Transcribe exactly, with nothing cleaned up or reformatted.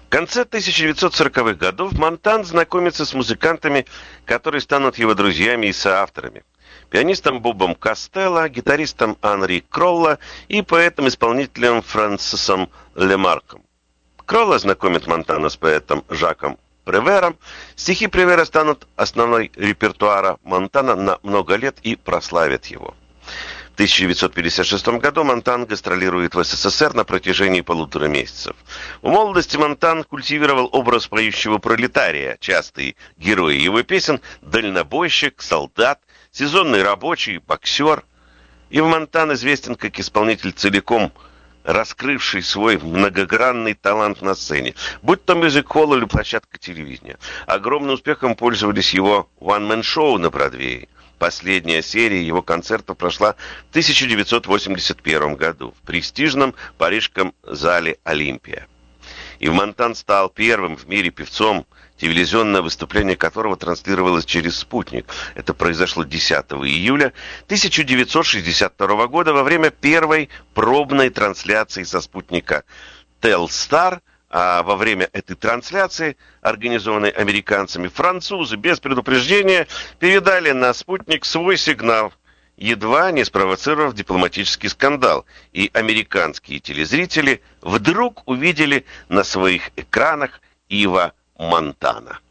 В конце тысяча девятьсот сороковых годов Монтан знакомится с музыкантами, которые станут его друзьями и соавторами. Пианистом Бобом Костелло, гитаристом Анри Кролло и поэтом-исполнителем Фрэнсисом Лемарком. Кролло знакомит Монтана с поэтом Жаком Превером. Стихи Превера станут основной репертуара Монтана на много лет и прославят его. В тысяча девятьсот пятьдесят шестом году Монтан гастролирует в СССР на протяжении полутора месяцев. В молодости Монтан культивировал образ поющего пролетария. Частые герои его песен – дальнобойщик, солдат, сезонный рабочий, боксер. И Монтан известен как исполнитель, целиком раскрывший свой многогранный талант на сцене, будь то мюзик-холл или площадка телевидения. Огромным успехом пользовались его one-man-шоу на Бродвее. Последняя серия его концертов прошла в тысяча девятьсот восемьдесят первом году в престижном парижском зале «Олимпия». И Монтан стал первым в мире певцом, телевизионное выступление которого транслировалось через «Спутник». Это произошло десятого июля тысяча девятьсот шестьдесят второго года во время первой пробной трансляции со «Спутника» «Телстар». А во время этой трансляции, организованной американцами, французы без предупреждения передали на «Спутник» свой сигнал, едва не спровоцировав дипломатический скандал. И американские телезрители вдруг увидели на своих экранах Ива Монтана.